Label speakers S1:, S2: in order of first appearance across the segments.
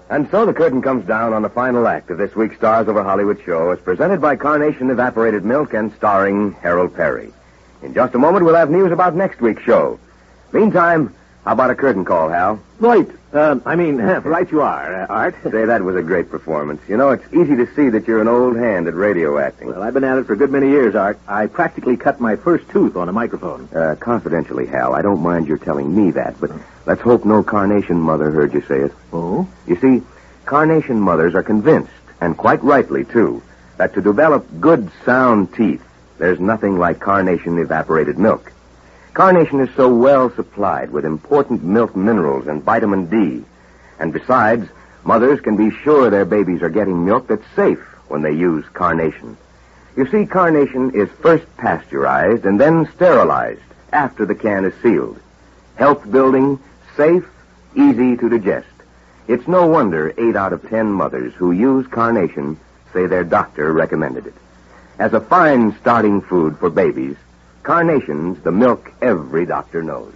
S1: And so the curtain comes down on the final act of this week's Stars Over Hollywood show as presented by Carnation Evaporated Milk and starring Harold Perry. In just a moment, we'll have news about next week's show. Meantime, how about a curtain call, Hal?
S2: Right. Right you are, Art.
S1: Say, that was a great performance. You know, it's easy to see that you're an old hand at radio acting.
S2: Well, I've been at it for a good many years, Art. I practically cut my first tooth on a microphone.
S1: Confidentially, Hal, I don't mind your telling me that, but let's hope no Carnation mother heard you say it.
S2: Oh?
S1: You see, Carnation mothers are convinced, and quite rightly, too, that to develop good, sound teeth, there's nothing like Carnation Evaporated Milk. Carnation is so well supplied with important milk minerals and vitamin D. And besides, mothers can be sure their babies are getting milk that's safe when they use Carnation. You see, Carnation is first pasteurized and then sterilized after the can is sealed. Health-building, safe, easy to digest. It's no wonder 8 out of 10 mothers who use Carnation say their doctor recommended it. As a fine starting food for babies, Carnation's the milk every doctor knows.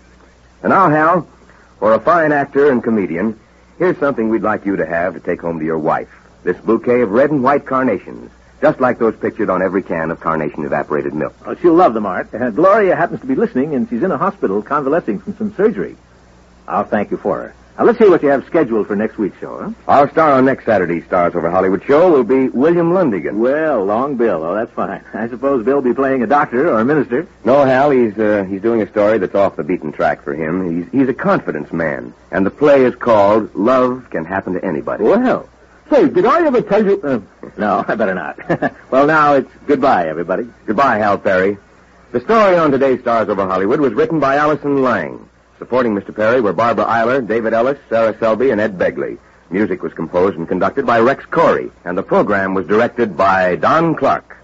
S1: And now, Hal, for a fine actor and comedian, here's something we'd like you to have to take home to your wife. This bouquet of red and white carnations, just like those pictured on every can of Carnation Evaporated Milk.
S2: Oh, she'll love them, Art. Gloria happens to be listening, and she's in a hospital convalescing from some surgery. I'll thank you for her. Now, let's see what you have scheduled for next week's show, huh?
S1: Our star on next Saturday's Stars Over Hollywood show will be William Lundigan.
S2: Well, long Bill. Oh, that's fine. I suppose Bill'll be playing a doctor or a minister.
S1: No, Hal, he's doing a story that's off the beaten track for him. He's a confidence man, and the play is called Love Can Happen to Anybody.
S2: Well, say, did I ever tell you... No, I better not. Well, now it's goodbye, everybody.
S1: Goodbye, Hal Perry. The story on today's Stars Over Hollywood was written by Allison Lang. Supporting Mr. Perry were Barbara Eiler, David Ellis, Sarah Selby, and Ed Begley. Music was composed and conducted by Rex Corey, and the program was directed by Don Clark.